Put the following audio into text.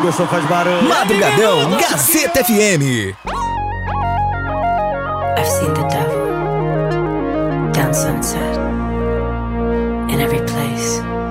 gostou faz barulho. Madrugadão Gazeta FM. I've seen the devil down sunset in every place.